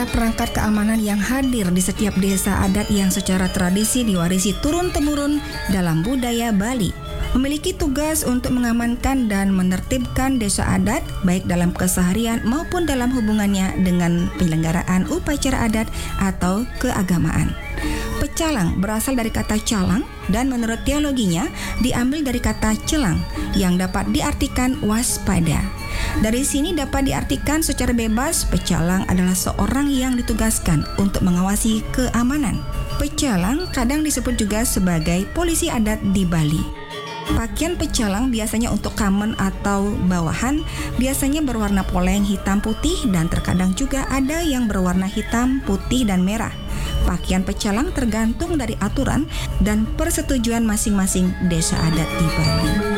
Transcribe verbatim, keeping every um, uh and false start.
adalah perangkat keamanan yang hadir di setiap desa adat yang secara tradisi diwarisi turun-temurun dalam budaya Bali. Memiliki tugas untuk mengamankan dan menertibkan desa adat baik dalam keseharian maupun dalam hubungannya dengan penyelenggaraan upacara adat atau keagamaan. Pecalang berasal dari kata calang dan menurut teologinya diambil dari kata celang yang dapat diartikan waspada. Dari sini dapat diartikan secara bebas pecalang adalah seorang yang ditugaskan untuk mengawasi keamanan. Pecalang kadang disebut juga sebagai polisi adat di Bali. Pakaian pecalang biasanya untuk kamen atau bawahan biasanya berwarna poleng hitam putih dan terkadang juga ada yang berwarna hitam, putih, dan merah. Pakaian pecalang tergantung dari aturan dan persetujuan masing-masing desa adat di Bali.